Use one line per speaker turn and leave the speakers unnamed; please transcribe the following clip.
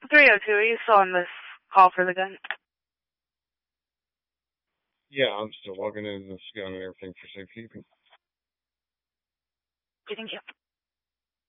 302, are you still on this call for the gun?
Yeah, I'm still logging in this gun and everything for safekeeping.
Thank you.